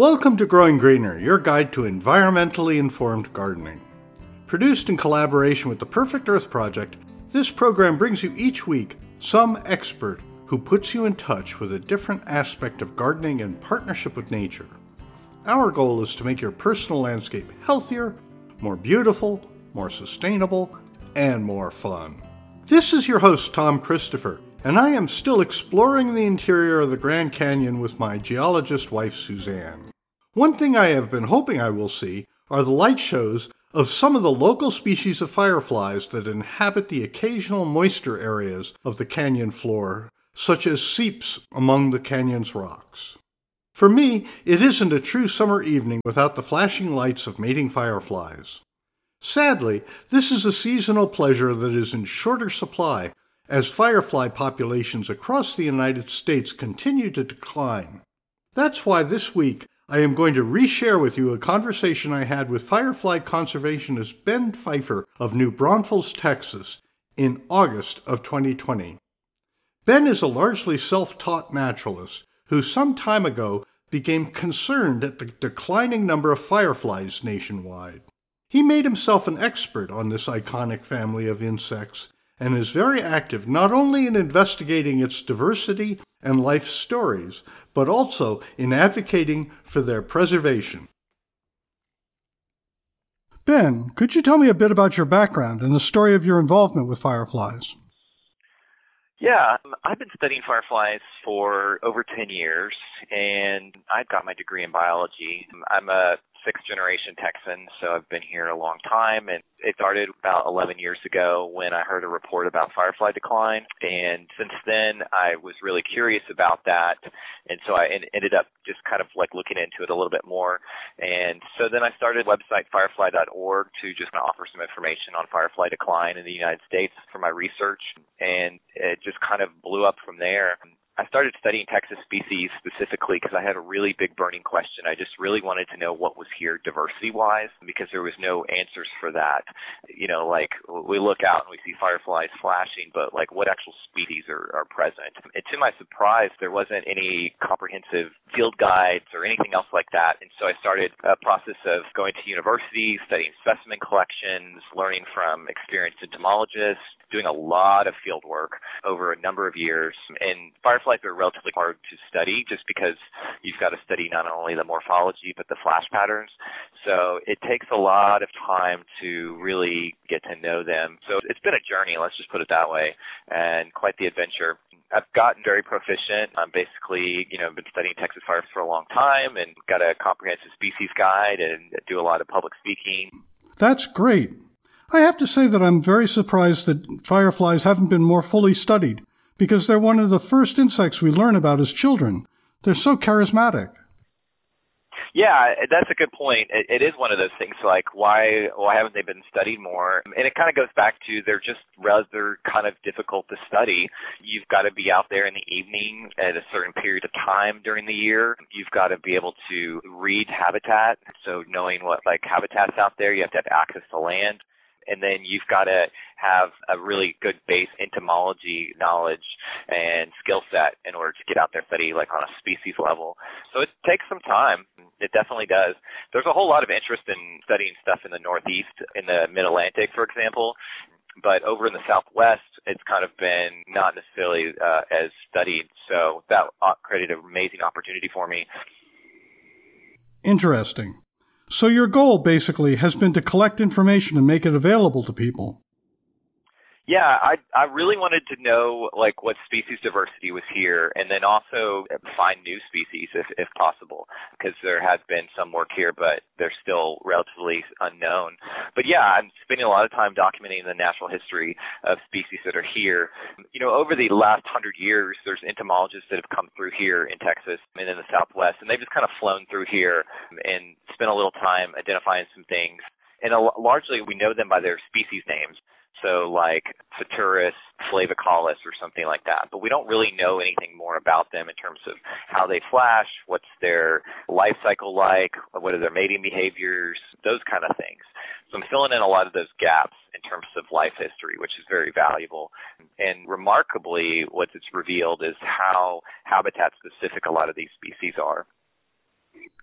Welcome to Growing Greener, your guide to environmentally informed gardening. Produced in collaboration with the Perfect Earth Project, this program brings you each week some expert who puts you in touch with a different aspect of gardening in partnership with nature. Our goal is to make your personal landscape healthier, more beautiful, more sustainable, and more fun. This is your host, Tom Christopher, and I am still exploring the interior of the Grand Canyon with my geologist wife, Suzanne. One thing I have been hoping I will see are the light shows of some of the local species of fireflies that inhabit the occasional moisture areas of the canyon floor, such as seeps among the canyon's rocks. For me, it isn't a true summer evening without the flashing lights of mating fireflies. Sadly, this is a seasonal pleasure that is in shorter supply as firefly populations across the United States continue to decline. That's why this week I am going to reshare with you a conversation I had with firefly conservationist Ben Pfeiffer of New Braunfels, Texas, in August of 2020. Ben is a largely self-taught naturalist who some time ago became concerned at the declining number of fireflies nationwide. He made himself an expert on this iconic family of insects and is very active not only in investigating its diversity and life stories, but also in advocating for their preservation. Ben, could you tell me a bit about your background and the story of your involvement with fireflies? Yeah, I've been studying fireflies for over 10 years, and I got my degree in biology. I'm a sixth-generation Texan, so I've been here a long time, and it started about 11 years ago when I heard a report about firefly decline, and since then I was really curious about that, and so I ended up just kind of like looking into it a little bit more, and so then I started a website, firefly.org, to just offer some information on firefly decline in the United States for my research, and it just kind of blew up from there. I started studying Texas species specifically because I had a really big burning question. I just really wanted to know what was here diversity-wise because there was no answers for that. You know, like we look out and we see fireflies flashing, but like what actual species are present? And to my surprise, there wasn't any comprehensive field guides or anything else like that. And so I started a process of going to universities, studying specimen collections, learning from experienced entomologists, doing a lot of field work over a number of years. And fireflies are relatively hard to study just because you've got to study not only the morphology but the flash patterns. So it takes a lot of time to really get to know them. So it's been a journey, let's just put it that way, and quite the adventure. I've gotten very proficient. I'm basically, been studying Texas fires for a long time and got a comprehensive species guide and do a lot of public speaking. That's great. I have to say that I'm very surprised that fireflies haven't been more fully studied, because they're one of the first insects we learn about as children. They're so charismatic. Yeah, that's a good point. It is one of those things like why haven't they been studied more? And it kind of goes back to they're just rather kind of difficult to study. You've got to be out there in the evening at a certain period of time during the year. You've got to be able to read habitat. So knowing what habitat's out there, you have to have access to land. And then you've got to have a really good base entomology knowledge and skill set in order to get out there and study on a species level. So it takes some time. It definitely does. There's a whole lot of interest in studying stuff in the Northeast, in the Mid-Atlantic, for example. But over in the Southwest, it's kind of been not necessarily as studied. So that created an amazing opportunity for me. Interesting. So your goal, basically, has been to collect information and make it available to people. Yeah, I really wanted to know what species diversity was here, and then also find new species if possible, because there has been some work here, but they're still relatively unknown. But yeah, I'm spending a lot of time documenting the natural history of species that are here. Over the last 100 years, there's entomologists that have come through here in Texas and in the Southwest, and they've just kind of flown through here and spent a little time identifying some things. And largely, we know them by their species names. So like Photuris flavicalis or something like that. But we don't really know anything more about them in terms of how they flash, what's their life cycle like, what are their mating behaviors, those kind of things. So I'm filling in a lot of those gaps in terms of life history, which is very valuable. And remarkably, what it's revealed is how habitat specific a lot of these species are.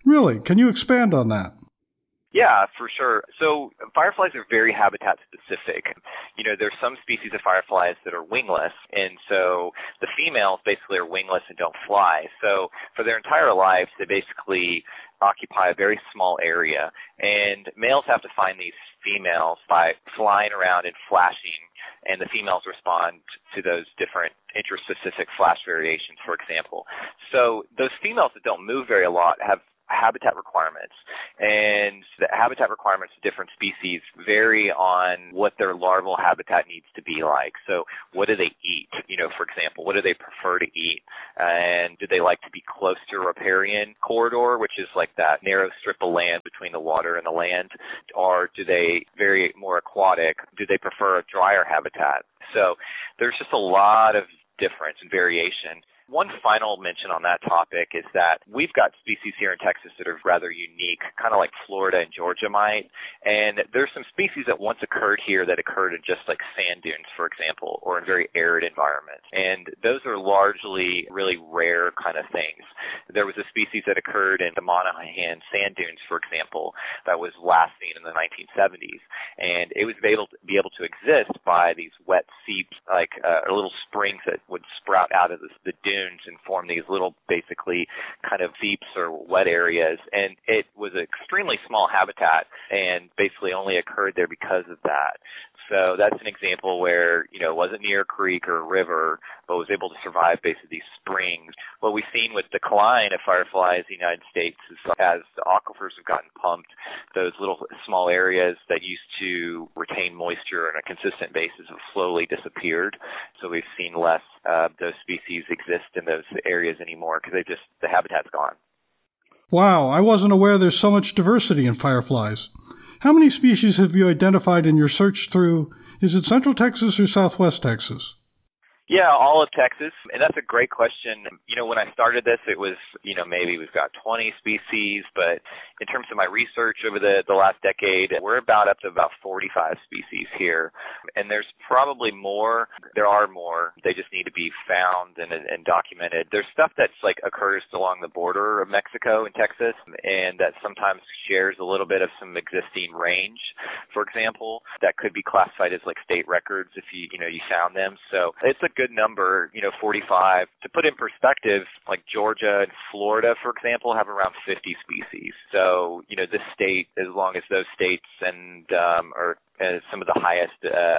Really? Can you expand on that? Yeah, for sure. So fireflies are very habitat specific. There's some species of fireflies that are wingless, and so the females basically are wingless and don't fly. So for their entire lives, they basically occupy a very small area, and males have to find these females by flying around and flashing, and the females respond to those different interspecific flash variations, for example. So those females that don't move very a lot have habitat requirements, and the habitat requirements of different species vary on what their larval habitat needs to be like. So what do they eat? For example, what do they prefer to eat? And do they like to be close to a riparian corridor, which is like that narrow strip of land between the water and the land? Or do they vary more aquatic? Do they prefer a drier habitat? So there's just a lot of difference and variation. One final mention on that topic is that we've got species here in Texas that are rather unique, kind of like Florida and Georgia might. And there's some species that once occurred here that occurred in just like sand dunes, for example, or in very arid environments. And those are largely really rare kind of things. There was a species that occurred in the Monaghan sand dunes, for example, that was last seen in the 1970s. And it was able to exist by these wet seeps, like little springs that would sprout out of the dune and form these little basically kind of seeps or wet areas. And it was an extremely small habitat and basically only occurred there because of that. So that's an example where, it wasn't near a creek or a river, but was able to survive basically these springs. What we've seen with decline of fireflies in the United States is as the aquifers have gotten pumped, those little small areas that used to retain moisture on a consistent basis have slowly disappeared. So we've seen less of those species exist in those areas anymore because the habitat's gone. Wow, I wasn't aware there's so much diversity in fireflies. How many species have you identified in your search through, is it Central Texas or Southwest Texas? Yeah, all of Texas. And that's a great question. When I started this, it was, maybe we've got 20 species, but in terms of my research over the last decade, we're up to about 45 species here. And there's probably more. There are more. They just need to be found and documented. There's stuff that's like occurs along the border of Mexico and Texas, and that sometimes shares a little bit of some existing range, for example, that could be classified as like state records if you found them. So it's a good number, 45. To put in perspective, like Georgia and Florida, for example, have around 50 species. So, this state, as long as those states and are some of the highest,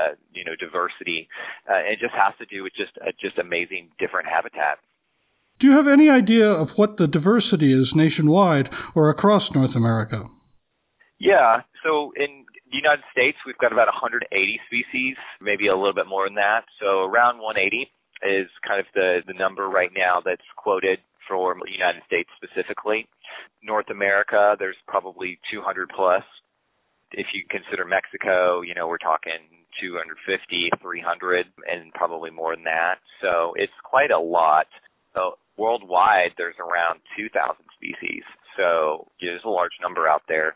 diversity, it just has to do with just amazing different habitat. Do you have any idea of what the diversity is nationwide or across North America? Yeah. So in the United States, we've got about 180 species, maybe a little bit more than that. So around 180 is kind of the number right now that's quoted for the United States specifically. North America, there's probably 200 plus. If you consider Mexico, we're talking 250, 300, and probably more than that. So it's quite a lot. So worldwide, there's around 2,000 species. So there's a large number out there.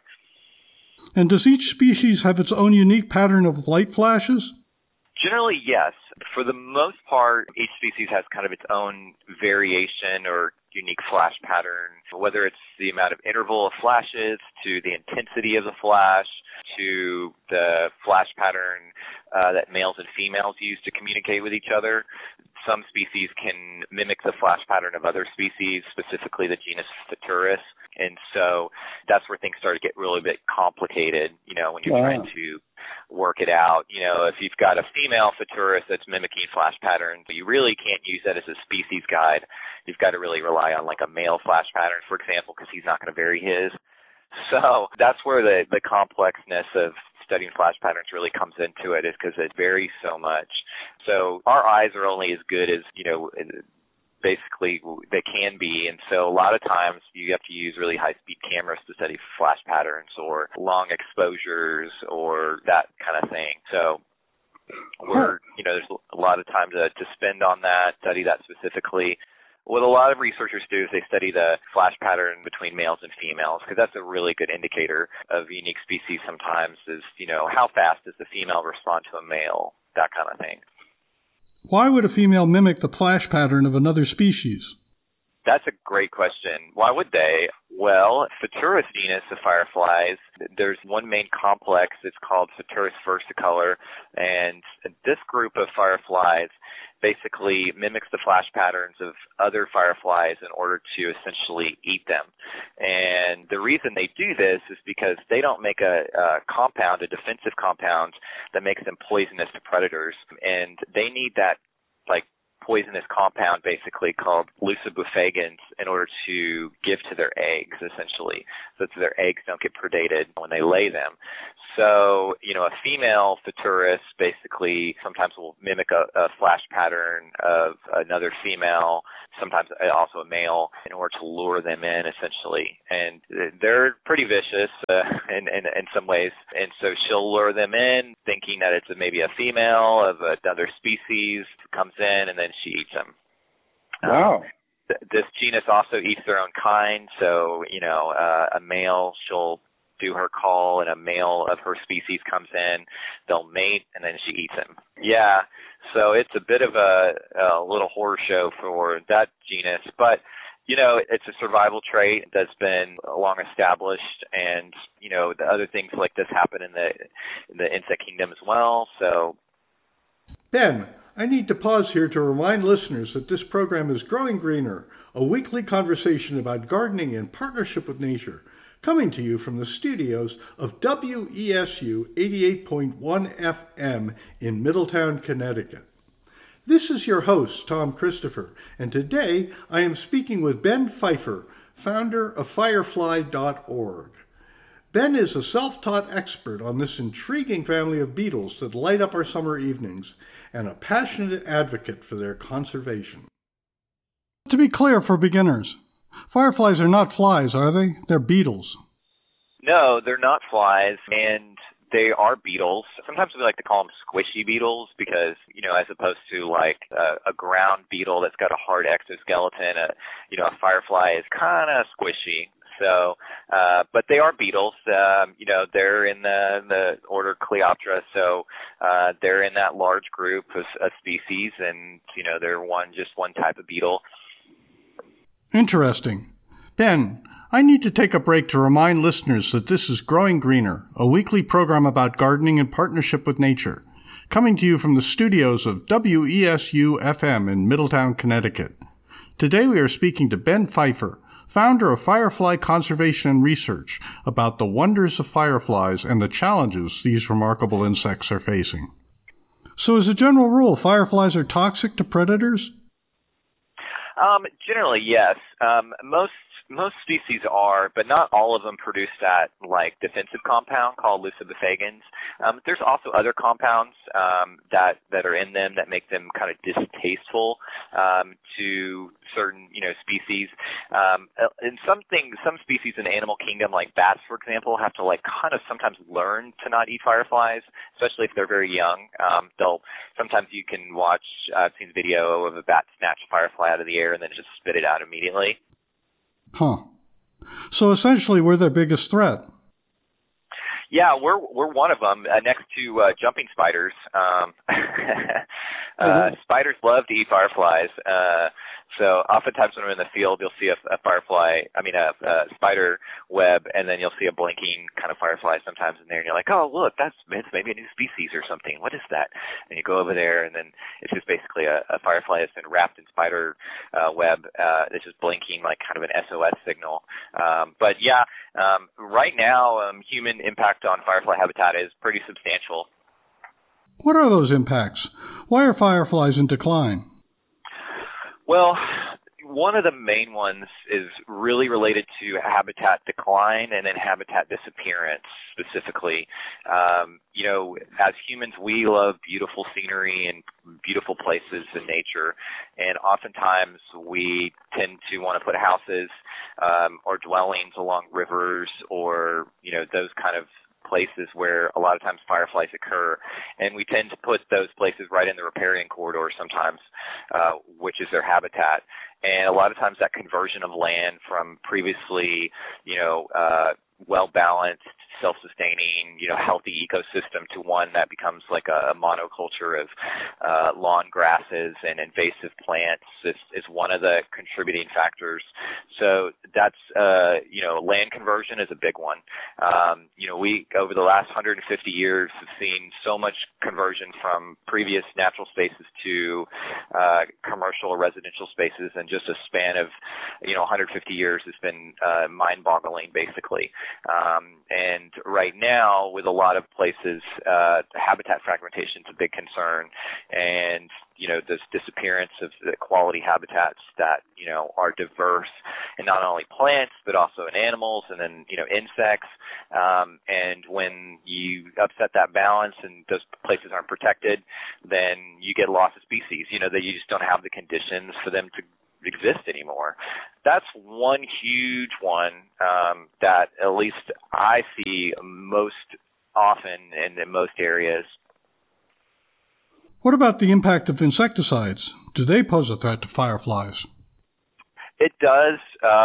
And does each species have its own unique pattern of light flashes? Generally, yes. For the most part, each species has kind of its own variation or unique flash pattern, whether it's the amount of interval of flashes, to the intensity of the flash, to the flash pattern that males and females use to communicate with each other. Some species can mimic the flash pattern of other species, specifically the genus Photurus. And so that's where things start to get really bit complicated, when you're trying to work it out. If you've got a female Photurus that's mimicking flash patterns, you really can't use that as a species guide. You've got to really rely on like a male flash pattern, for example, because he's not going to vary his. So that's where the complexness of studying flash patterns really comes into it, is because it varies so much. So our eyes are only as good as, basically they can be, and so a lot of times you have to use really high-speed cameras to study flash patterns or long exposures or that kind of thing. So there's a lot of time to spend on that, study that specifically. What a lot of researchers do is they study the flash pattern between males and females, because that's a really good indicator of unique species sometimes is, how fast does the female respond to a male, that kind of thing. Why would a female mimic the flash pattern of another species? That's a great question. Why would they? Well, Photurus genus of fireflies, there's one main complex. It's called Photurus versicolor, and this group of fireflies basically mimics the flash patterns of other fireflies in order to essentially eat them. And the reason they do this is because they don't make a defensive compound that makes them poisonous to predators, and they need that poisonous compound basically called lucibufagins in order to give to their eggs, essentially, so that their eggs don't get predated when they lay them. So, a female Photurus basically sometimes will mimic a flash pattern of another female, sometimes also a male, in order to lure them in, essentially. And they're pretty vicious in some ways. And so she'll lure them in thinking that it's maybe a female of another species, comes in, and then she eats them. Wow. This genus also eats their own kind. So, a male, she'll do her call, and a male of her species comes in, they'll mate, and then she eats him. Yeah, so it's a bit of a little horror show for that genus, but it's a survival trait that's been long established, and the other things like this happen in the insect kingdom as well. So, Ben, I need to pause here to remind listeners that this program is Growing Greener, a weekly conversation about gardening in partnership with nature, coming to you from the studios of WESU 88.1 FM in Middletown, Connecticut. This is your host, Tom Christopher, and today I am speaking with Ben Pfeiffer, founder of Firefly.org. Ben is a self-taught expert on this intriguing family of beetles that light up our summer evenings and a passionate advocate for their conservation. To be clear for beginners, fireflies are not flies, are they? They're beetles. No, they're not flies, and they are beetles. Sometimes we like to call them squishy beetles because, as opposed to like a ground beetle that's got a hard exoskeleton, a firefly is kind of squishy. So, but they are beetles. They're in the order Coleoptera, so they're in that large group of species, and they're just one type of beetle. Interesting. Ben, I need to take a break to remind listeners that this is Growing Greener, a weekly program about gardening in partnership with nature, coming to you from the studios of WESU FM in Middletown, Connecticut. Today we are speaking to Ben Pfeiffer, founder of Firefly Conservation and Research, about the wonders of fireflies and the challenges these remarkable insects are facing. So as a general rule, fireflies are toxic to predators? Generally, yes. Most species are, but not all of them produce that defensive compound called lucibufagins. There's also other compounds that are in them that make them kind of distasteful to certain species. And some species in the animal kingdom, like bats, for example, have to kind of sometimes learn to not eat fireflies, especially if they're very young. Sometimes you can watch. I've seen video of a bat snatch a firefly out of the air and then just spit it out immediately. Huh. So essentially, we're their biggest threat. Yeah, we're one of them, next to jumping spiders. Spiders love to eat fireflies. So oftentimes when we're in the field, you'll see a spider web, and then you'll see a blinking kind of firefly sometimes in there, and you're like, oh, look, it's maybe a new species or something. What is that? And you go over there, and then it's just basically a firefly that's been wrapped in spider web. It's just blinking like kind of an SOS signal. But yeah, right now, human impact on firefly habitat is pretty substantial. What are those impacts? Why are fireflies in decline? Well, one of the main ones is really related to habitat decline and then habitat disappearance specifically. As humans, we love beautiful scenery and beautiful places in nature, and oftentimes we tend to want to put houses or dwellings along rivers or, those kind of places where a lot of times fireflies occur, and we tend to put those places right in the riparian corridor sometimes, which is their habitat. And a lot of times that conversion of land from previously, well-balanced, self-sustaining, healthy ecosystem to one that becomes like a monoculture of lawn grasses and invasive plants is one of the contributing factors. So that's, land conversion is a big one. We, over the last 150 years, have seen so much conversion from previous natural spaces to commercial or residential spaces in just a span of, 150 years has been mind-boggling, basically. And right now, with a lot of places, habitat fragmentation is a big concern, and this disappearance of the quality habitats that are diverse in not only plants but also in animals and then insects. And when you upset that balance and those places aren't protected, then you get loss of species. That you just don't have the conditions for them to exist anymore. That's one huge one that at least I see most often in most areas. What about the impact of insecticides? Do they pose a threat to fireflies? It does.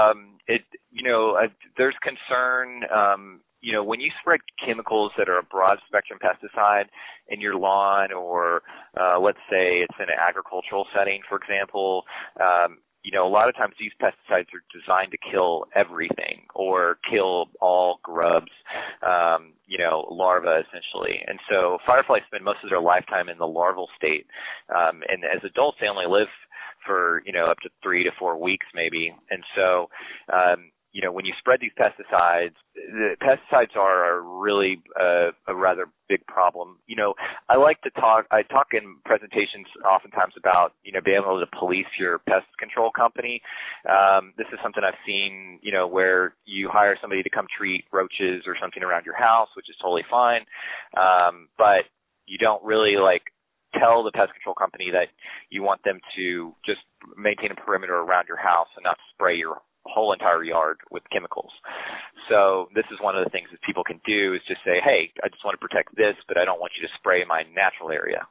There's concern. When you spread chemicals that are a broad spectrum pesticide in your lawn, or let's say it's in an agricultural setting, for example, a lot of times these pesticides are designed to kill everything or kill all grubs, larvae essentially. And so fireflies spend most of their lifetime in the larval state. And as adults, they only live for, up to 3 to 4 weeks maybe. And so, when you spread these pesticides, the pesticides are really a rather big problem. I talk in presentations oftentimes about, being able to police your pest control company. This is something I've seen, where you hire somebody to come treat roaches or something around your house, which is totally fine. But you don't really tell the pest control company that you want them to just maintain a perimeter around your house and not spray your whole entire yard with chemicals. So this is one of the things that people can do, is just say, hey, I just want to protect this, but I don't want you to spray my natural area,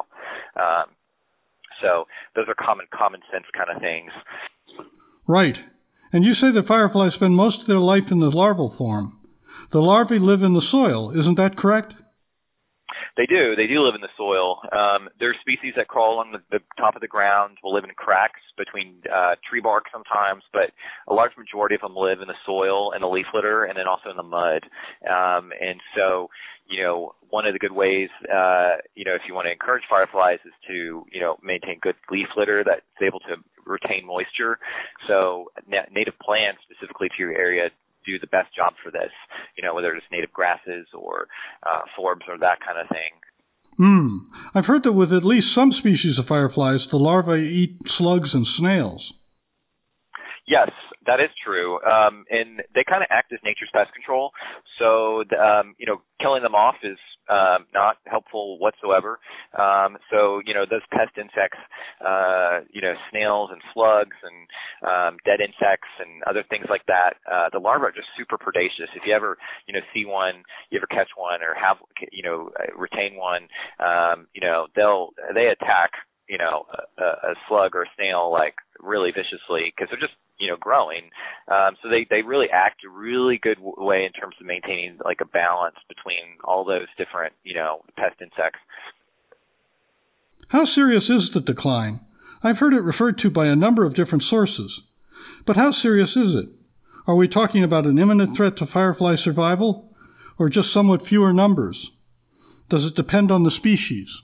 So those are common sense kind of things. Right. And you say that fireflies spend most of their life in the larval form. The larvae live in the soil, isn't that correct? They do. They do live in the soil. There are species that crawl on the top of the ground, will live in cracks between tree bark sometimes, but a large majority of them live in the soil and the leaf litter, and then also in the mud. And so, one of the good ways, if you want to encourage fireflies, is to, maintain good leaf litter that's able to retain moisture. So native plants specifically to your area do the best job for this, whether it's native grasses or forbs or that kind of thing. I've heard that with at least some species of fireflies, the larvae eat slugs and snails. Yes, that is true. And they kind of act as nature's pest control. So, killing them off is not helpful whatsoever. So, those pest insects, snails and slugs and dead insects and other things like that, the larvae are just super predacious. If you ever, see one, you ever catch one or have, retain one, they attack, a slug or a snail really viciously because they're just, growing. So they really act a really good way in terms of maintaining a balance between all those different, pest insects. How serious is the decline? I've heard it referred to by a number of different sources. But how serious is it? Are we talking about an imminent threat to firefly survival, or just somewhat fewer numbers? Does it depend on the species?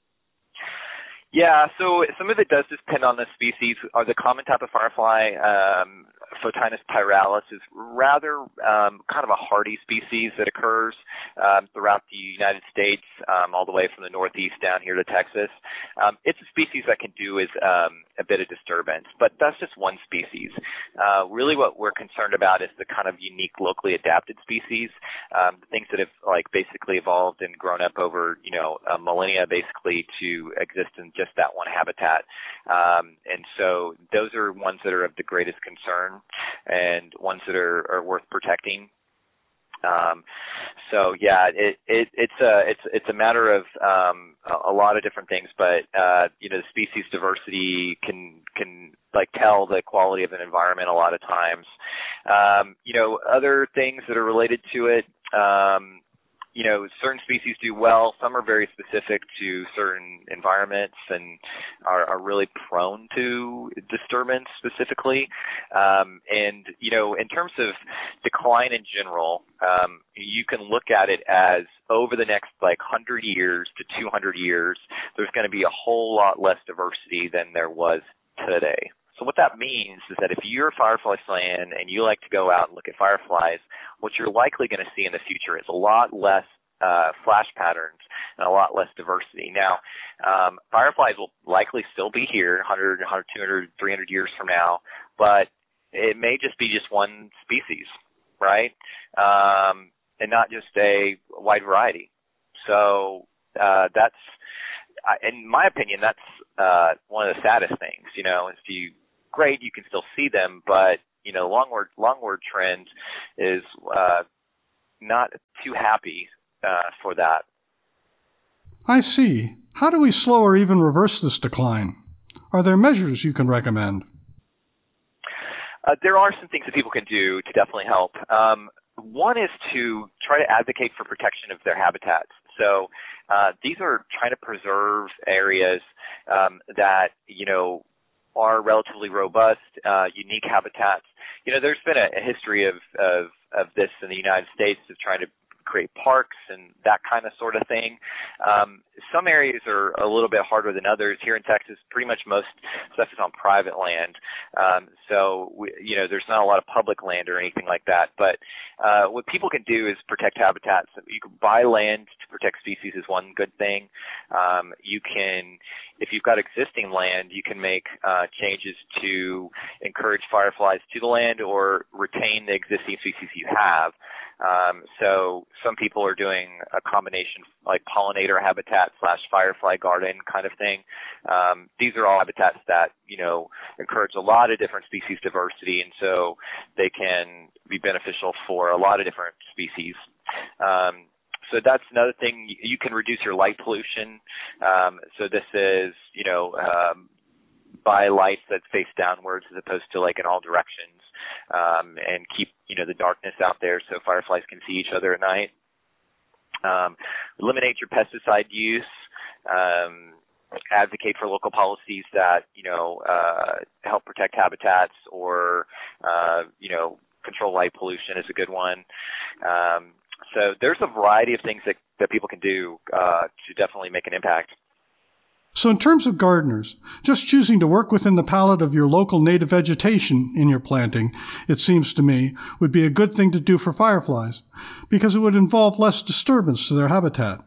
Yeah, so some of it does depend on the species. The common type of firefly, Photinus pyralis, is rather kind of a hardy species that occurs throughout the United States, all the way from the Northeast down here to Texas. It's a species that can do is a bit of disturbance, but that's just one species. Really what we're concerned about is the kind of unique locally adapted species, the things that have basically evolved and grown up over, millennia basically to exist in just that one habitat. And so those are ones that are of the greatest concern and ones that are worth protecting. So yeah, it's a matter of a lot of different things, but the species diversity can like tell the quality of an environment a lot of times. Other things that are related to it. Certain species do well. Some are very specific to certain environments and are really prone to disturbance specifically. In terms of decline in general, you can look at it as over the next 100 years to 200 years, there's going to be a whole lot less diversity than there was today. So what that means is that if you're a firefly fan and you like to go out and look at fireflies, what you're likely going to see in the future is a lot less flash patterns and a lot less diversity. Now, fireflies will likely still be here 100, 200, 300 years from now, but it may just be just one species, right? And not just a wide variety. So that's, in my opinion, that's one of the saddest things, is great, you can still see them, but longward trend is not too happy for that. I see. How do we slow or even reverse this decline? Are there measures you can recommend? There are some things that people can do to definitely help. One is to try to advocate for protection of their habitats. So these are trying to preserve areas that, are relatively robust, unique habitats. There's been a history of this in the United States of trying to create parks and that kind of sort of thing. Some areas are a little bit harder than others. Here in Texas, pretty much most stuff is on private land. There's not a lot of public land or anything like that. But what people can do is protect habitats. You can buy land to protect species is one good thing. You can, if you've got existing land, you can make changes to encourage fireflies to the land or retain the existing species you have. So some people are doing a combination like pollinator habitat / firefly garden kind of thing. These are all habitats that, encourage a lot of different species diversity, and so they can be beneficial for a lot of different species. So that's another thing. You can reduce your light pollution. So this is, buy lights that face downwards as opposed to in all directions, and keep, the darkness out there so fireflies can see each other at night. Eliminate your pesticide use. Advocate for local policies that, help protect habitats or, control light pollution is a good one. So there's a variety of things that people can do to definitely make an impact. So in terms of gardeners, just choosing to work within the palette of your local native vegetation in your planting, it seems to me, would be a good thing to do for fireflies, because it would involve less disturbance to their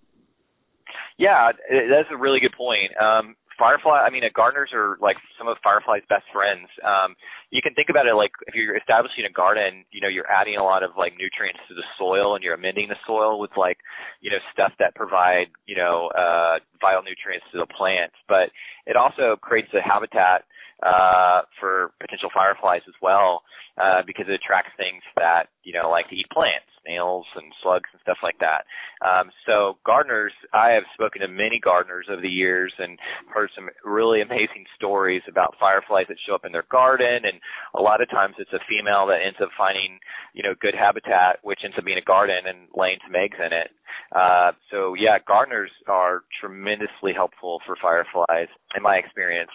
habitat. Yeah, that's a really good point. Gardeners are some of fireflies' best friends. You can think about it if you're establishing a garden, you're adding a lot of nutrients to the soil and you're amending the soil with stuff that provide, vital nutrients to the plants. But it also creates a habitat for potential fireflies as well, because it attracts things that, like to eat plants, snails and slugs and stuff like that. So gardeners, I have spoken to many gardeners over the years and heard some really amazing stories about fireflies that show up in their garden, and a lot of times it's a female that ends up finding, good habitat, which ends up being a garden and laying some eggs in it. So yeah, gardeners are tremendously helpful for fireflies in my experience.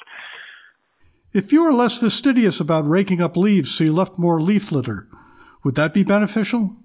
If you were less fastidious about raking up leaves so you left more leaf litter, would that be beneficial?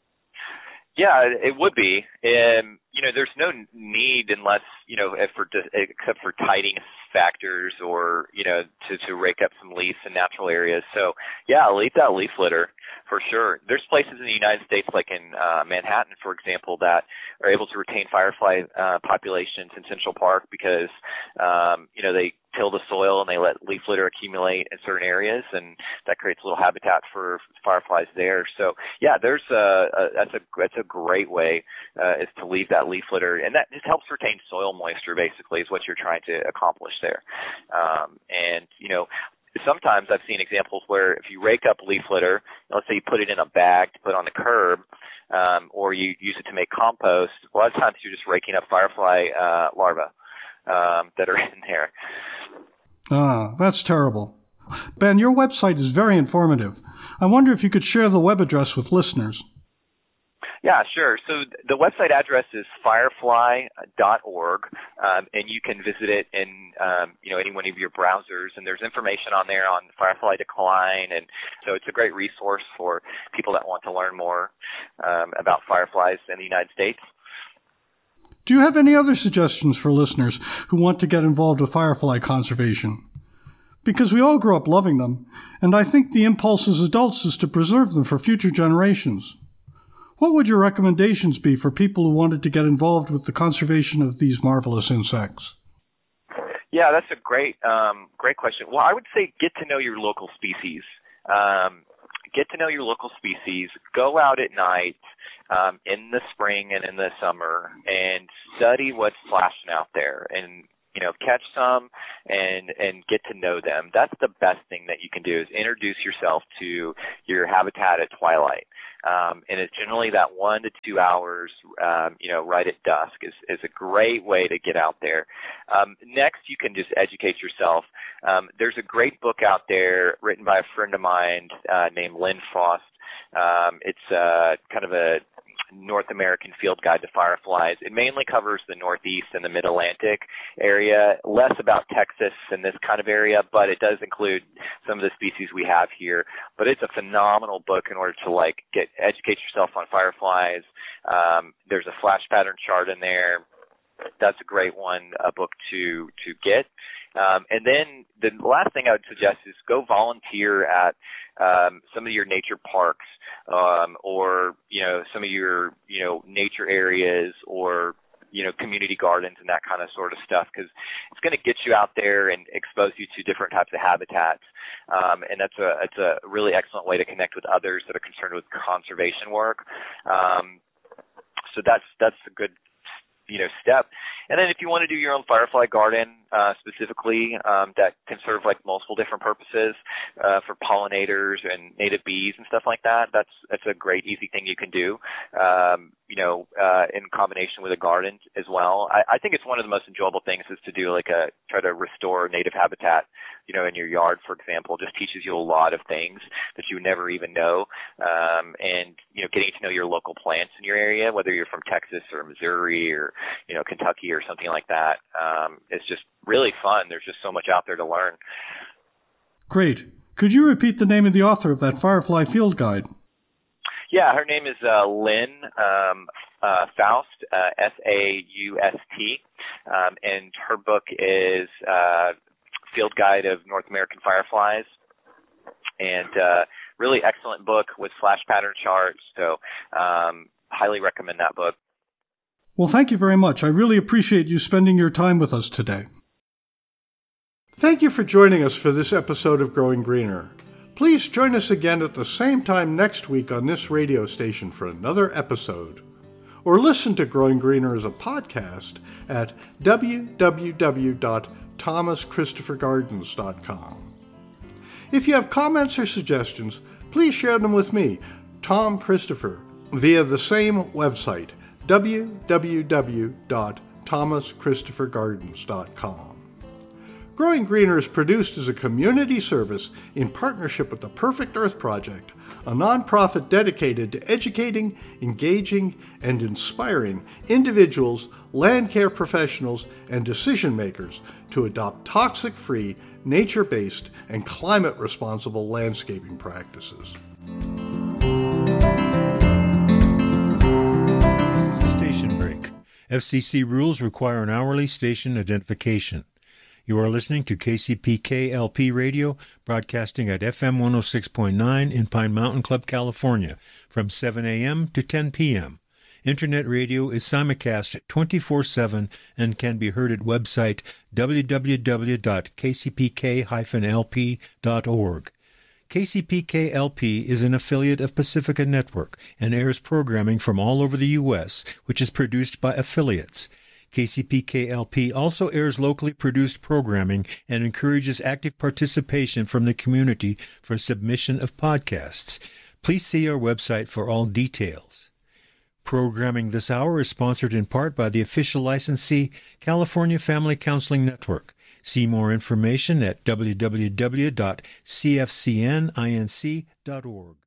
Yeah, it would be. There's no need unless, except for tidiness factors or, to rake up some leaves in natural areas. So, yeah, leave that leaf litter for sure. There's places in the United States, like in Manhattan, for example, that are able to retain firefly populations in Central Park because, they till the soil and they let leaf litter accumulate in certain areas, and that creates a little habitat for fireflies there. So yeah, that's a great way is to leave that leaf litter, and that just helps retain soil moisture. Basically, is what you're trying to accomplish there. And sometimes I've seen examples where if you rake up leaf litter, let's say you put it in a bag to put on the curb, or you use it to make compost, a lot of times you're just raking up firefly larvae that are in there. Ah, that's terrible. Ben, your website is very informative. I wonder if you could share the web address with listeners. Yeah, sure. So the website address is firefly.org, and you can visit it in any one of your browsers. And there's information on there on firefly decline, and so it's a great resource for people that want to learn more about fireflies in the United States. Do you have any other suggestions for listeners who want to get involved with firefly conservation? Because we all grow up loving them, and I think the impulse as adults is to preserve them for future generations. What would your recommendations be for people who wanted to get involved with the conservation of these marvelous insects? Yeah, that's a great question. Well, I would say get to know your local species. Get to know your local species. Go out at night in the spring and in the summer and study what's flashing out there, and catch some and get to know them. That's the best thing that you can do, is introduce yourself to your habitat at twilight. And it's generally that 1 to 2 hours, right at dusk is a great way to get out there. Next, you can just educate yourself. There's a great book out there written by a friend of mine named Lynn Frost. It's kind of a North American Field Guide to Fireflies. It mainly covers the Northeast and the Mid-Atlantic area, less about Texas and this kind of area, but it does include some of the species we have here. But it's a phenomenal book in order to educate yourself on fireflies. There's a flash pattern chart in there. That's a great one, a book to get. And then the last thing I would suggest is go volunteer at some of your nature parks, or some of your nature areas, or community gardens and that kind of sort of stuff, because it's going to get you out there and expose you to different types of habitats. And it's a really excellent way to connect with others that are concerned with conservation work. So that's a good step. And then if you want to do your own firefly garden, specifically, that can serve multiple different purposes, for pollinators and native bees and stuff like that, that's a great easy thing you can do, in combination with a garden as well. I think it's one of the most enjoyable things is to do try to restore native habitat, in your yard, for example. Just teaches you a lot of things that you would never even know. And, getting to know your local plants in your area, whether you're from Texas or Missouri or, Kentucky or something like that, it's just really fun. There's just so much out there to learn. Great. Could you repeat the name of the author of that Firefly Field Guide? Yeah, her name is Lynn Faust, Faust, and her book is Field Guide of North American Fireflies, and really excellent book with flash pattern charts, so highly recommend that book. Well, thank you very much. I really appreciate you spending your time with us today. Thank you for joining us for this episode of Growing Greener. Please join us again at the same time next week on this radio station for another episode. Or listen to Growing Greener as a podcast at www.thomaschristophergardens.com. If you have comments or suggestions, please share them with me, Tom Christopher, via the same website, www.thomaschristophergardens.com. Growing Greener is produced as a community service in partnership with the Perfect Earth Project, a nonprofit dedicated to educating, engaging, and inspiring individuals, land care professionals, and decision makers to adopt toxic-free, nature-based, and climate-responsible landscaping practices. Station break. FCC rules require an hourly station identification. You are listening to KCPK-LP Radio, broadcasting at FM 106.9 in Pine Mountain Club, California, from 7 a.m. to 10 p.m. Internet radio is simulcast 24/7 and can be heard at website www.kcpk-lp.org. KCPK-LP is an affiliate of Pacifica Network and airs programming from all over the U.S., which is produced by affiliates. KCPK-LP also airs locally produced programming and encourages active participation from the community for submission of podcasts. Please see our website for all details. Programming this hour is sponsored in part by the official licensee, California Family Counseling Network. See more information at www.cfcninc.org.